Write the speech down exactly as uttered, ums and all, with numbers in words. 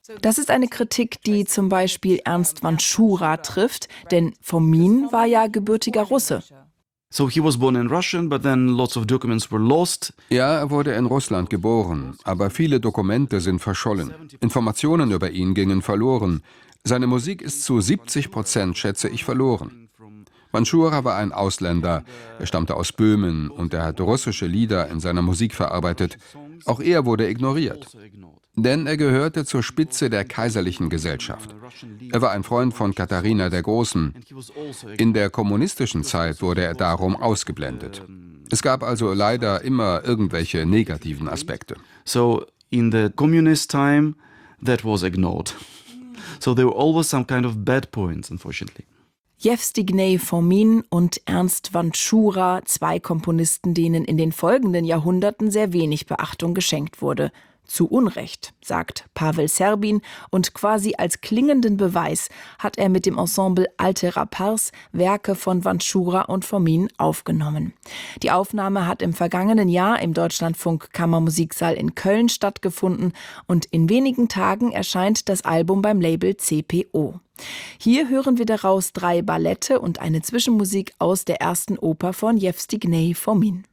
Das ist eine Kritik, die zum Beispiel Ernst Vanschura trifft, denn Fomin war ja gebürtiger Russe. So he was born in Russian, but then lots of documents were lost. Ja, er wurde in Russland geboren, aber viele Dokumente sind verschollen. Informationen über ihn gingen verloren. Seine Musik ist zu siebzig Prozent, schätze ich, verloren. Vanschura war ein Ausländer, er stammte aus Böhmen und er hat russische Lieder in seiner Musik verarbeitet. Auch er wurde ignoriert. Denn er gehörte zur Spitze der kaiserlichen Gesellschaft. Er war ein Freund von Katharina der Großen. In der kommunistischen Zeit wurde er darum ausgeblendet. Es gab also leider immer irgendwelche negativen Aspekte. So in the communist time, that was ignored. So there were always some kind of bad points, unfortunately. Jewstignej Fomin und Ernst Vanschura, zwei Komponisten, denen in den folgenden Jahrhunderten sehr wenig Beachtung geschenkt wurde. Zu Unrecht, sagt Pavel Serbin, und quasi als klingenden Beweis hat er mit dem Ensemble Alte Rapars Werke von Vanschura und Fomin aufgenommen. Die Aufnahme hat im vergangenen Jahr im Deutschlandfunk Kammermusiksaal in Köln stattgefunden und in wenigen Tagen erscheint das Album beim Label C P O. Hier hören wir daraus drei Ballette und eine Zwischenmusik aus der ersten Oper von Jewstignej Fomin.